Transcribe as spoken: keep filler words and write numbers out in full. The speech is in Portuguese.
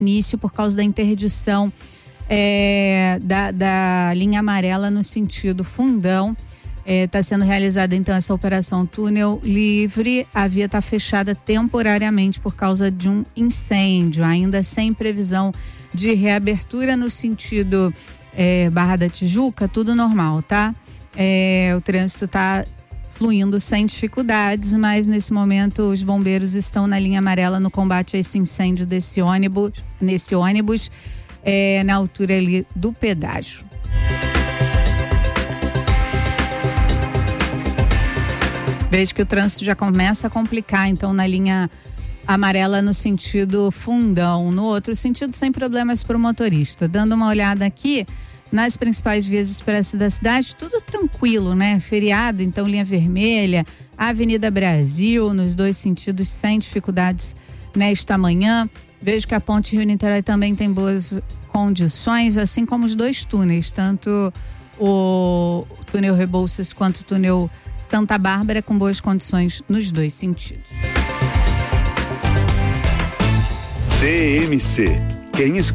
início por causa da interdição é, da, da linha amarela no sentido Fundão. Está é, sendo realizada então essa operação túnel livre. A via está fechada temporariamente por causa de um incêndio, ainda sem previsão de reabertura no sentido é, Barra da Tijuca, tudo normal, tá? É, o trânsito está fluindo sem dificuldades, mas nesse momento os bombeiros estão na linha amarela no combate a esse incêndio desse ônibus, nesse ônibus, é, na altura ali do pedágio. Vejo que o trânsito já começa a complicar, então, na linha amarela no sentido Fundão. No outro sentido, sem problemas para o motorista. Dando uma olhada aqui nas principais vias expressas da cidade, tudo tranquilo, né? Feriado, então, linha vermelha, Avenida Brasil, nos dois sentidos, sem dificuldades nesta manhã. Vejo que a ponte Rio-Niterói também tem boas condições, assim como os dois túneis, tanto o túnel Rebouças quanto o túnel Santa Bárbara, com boas condições nos dois sentidos. D M C. Quem